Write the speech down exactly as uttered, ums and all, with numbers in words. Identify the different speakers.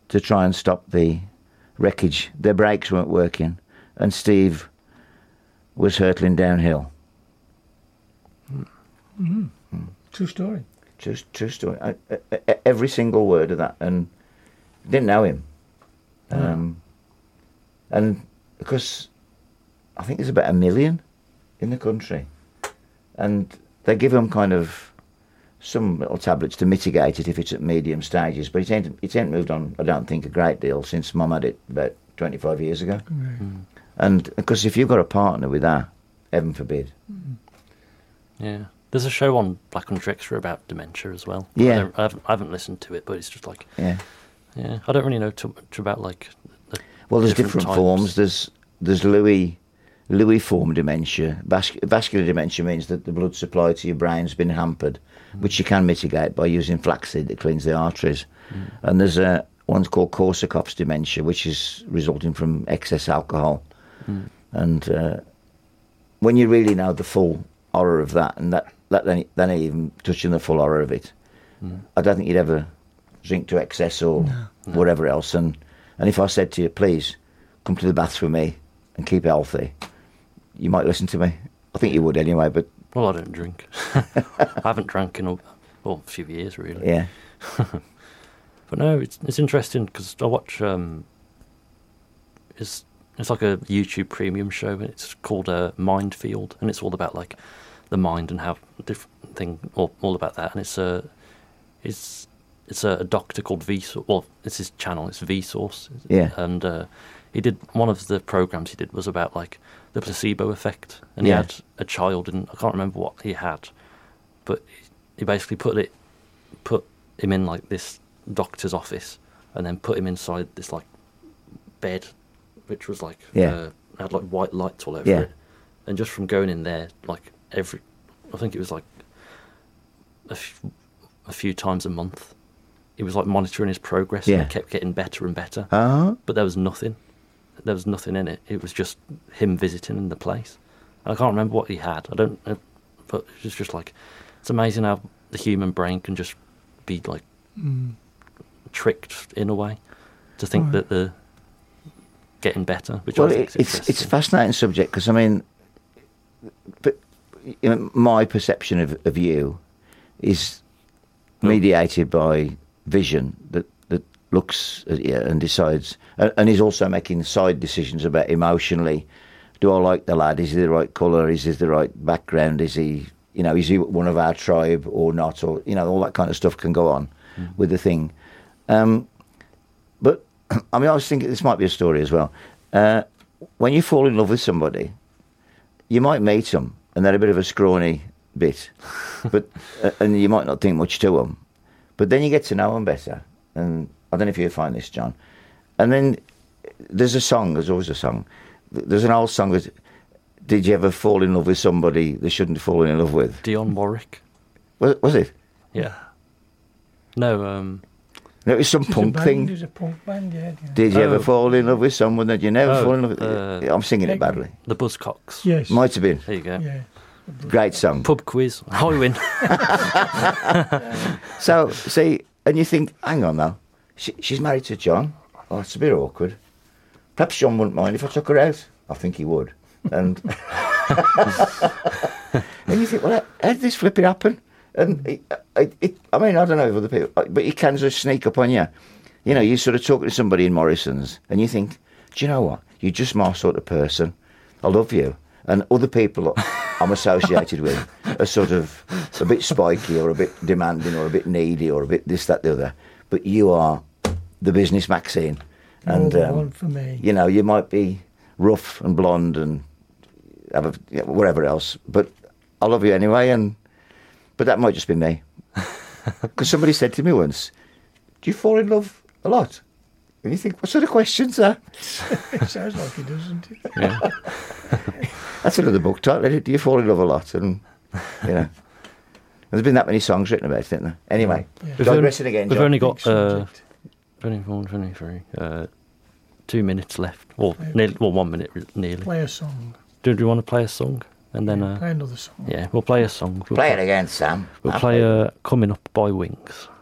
Speaker 1: to try and stop the wreckage. Their brakes weren't working, and Steve was hurtling downhill.
Speaker 2: Mm-hmm. Mm. True story.
Speaker 1: True, true story. I, I, every single word of that, and didn't know him. Um, mm. And because I think there's about a million in the country, and they give them kind of some little tablets to mitigate it if it's at medium stages, but it ain't, it ain't moved on, I don't think, a great deal since Mum had it about twenty-five years ago. Mm. And because if you've got a partner with that, heaven forbid.
Speaker 3: Mm. Yeah. There's a show on Black Country Extra about dementia as well.
Speaker 1: Yeah.
Speaker 3: I, don't, I, haven't, I haven't listened to it, but it's just like...
Speaker 1: Yeah.
Speaker 3: Yeah. I don't really know too much about, like... The
Speaker 1: well, there's
Speaker 3: different,
Speaker 1: different forms. There's there's Lewy, Lewy form dementia. Vas- vascular dementia means that the blood supply to your brain's been hampered, mm. which you can mitigate by using flaxseed that cleans the arteries. Mm. And there's a one's called Korsakoff's dementia, which is resulting from excess alcohol. Mm. And uh, when you really know the full horror of that, and that, that then, then even touching the full horror of it, mm. I don't think you'd ever drink to excess or
Speaker 2: no.
Speaker 1: whatever else. And, and if I said to you, please, come to the baths with me and keep healthy, you might listen to me. I think you would anyway, but...
Speaker 3: Well, I don't drink. I haven't drank in a, well, a few years, really.
Speaker 1: Yeah.
Speaker 3: But no, it's it's interesting because I watch... Um, it's, it's like a YouTube premium show, and it's called uh, Mind Field, and it's all about, like, the mind and how different thing, all, all about that. And it's a, it's, it's a, a doctor called Vsauce. Well, it's his channel. It's Vsauce.
Speaker 1: Yeah.
Speaker 3: And uh, he did one of the programs he did was about like the placebo effect, and he
Speaker 1: yeah.
Speaker 3: had a child, and I can't remember what he had, but he basically put it, put him in like this doctor's office, and then put him inside this like bed, which was like
Speaker 1: yeah.
Speaker 3: uh, had like white lights all over
Speaker 1: yeah.
Speaker 3: it, and just from going in there like. Every, I think it was like a, f- a few times a month. He was like monitoring his progress,
Speaker 1: yeah.
Speaker 3: and it kept getting better and better.
Speaker 1: Uh-huh.
Speaker 3: But there was nothing. There was nothing in it. It was just him visiting in the place. And I can't remember what he had. I don't. Uh, but it's just like it's amazing how the human brain can just be like mm. tricked in a way to think right. that the getting better. Which
Speaker 1: well,
Speaker 3: I think
Speaker 1: it,
Speaker 3: is
Speaker 1: it's it's a fascinating subject because I mean, but. You know, my perception of, of you is mediated by vision that, that looks at you and decides, and, and is also making side decisions about emotionally. Do I like the lad? Is he the right colour? Is he the right background? Is he, you know, is he one of our tribe or not? Or, you know, all that kind of stuff can go on mm. with the thing. Um, but, I mean, I was thinking this might be a story as well. Uh, when you fall in love with somebody, you might meet them, and they're a bit of a scrawny bit, but uh, and you might not think much to them. But then you get to know them better. And I don't know if you find this, John. And then there's a song, there's always a song. There's an old song that, did you ever fall in love with somebody they shouldn't have fallen in love with?
Speaker 3: Dionne Warwick.
Speaker 1: Was, was it?
Speaker 3: Yeah. No, um...
Speaker 1: No, it was some
Speaker 2: There's
Speaker 1: punk
Speaker 2: band,
Speaker 1: thing.
Speaker 2: There's a punk band, yeah. yeah.
Speaker 1: Did you
Speaker 3: oh.
Speaker 1: ever fall in love with someone that you never
Speaker 3: oh,
Speaker 1: fall in love with?
Speaker 3: Uh,
Speaker 1: I'm singing it badly.
Speaker 3: The Buzzcocks.
Speaker 2: Yes.
Speaker 1: Might have been.
Speaker 3: There you go.
Speaker 2: Yeah.
Speaker 1: Great song.
Speaker 3: Pub quiz. I win.
Speaker 1: So, see, and you think, hang on now, she, she's married to John. Oh, it's a bit awkward. Perhaps John wouldn't mind if I took her out. I think he would. And, and you think, well, how did this flipping happen? And it, it, it, I mean, I don't know if other people, but it can just sneak up on you. You know, you sort of talk to somebody in Morrison's and you think, do you know what? You're just my sort of person. I love you. And other people I'm associated with are sort of a bit spiky or a bit demanding or a bit needy or a bit this, that, the other. But you are the business Maxine. And,
Speaker 2: the
Speaker 1: um,
Speaker 2: one for me.
Speaker 1: You know, you might be rough and blonde and have a, you know, whatever else. But I love you anyway. And But that might just be me. Because somebody said to me once, do you fall in love a lot? And you think, what sort of questions are?
Speaker 2: It sounds like it, doesn't it?
Speaker 3: Yeah.
Speaker 1: That's another book title. Do you fall in love a lot? And, you know, there's been that many songs written about it, isn't there? Anyway,
Speaker 2: yeah.
Speaker 3: We've
Speaker 1: digressing
Speaker 3: only,
Speaker 1: again,
Speaker 3: We've
Speaker 1: John.
Speaker 3: only got uh,
Speaker 2: subject.
Speaker 3: twenty-four, twenty-three, uh, two minutes left. Well, nearly, well, one minute nearly.
Speaker 2: Play a song.
Speaker 3: Do, do you want to play a song? And then,
Speaker 2: Yeah,
Speaker 3: uh,
Speaker 2: play another song.
Speaker 3: yeah, we'll play a song. We'll
Speaker 1: Play it again, Sam.
Speaker 3: We'll play uh, Coming Up by Wings.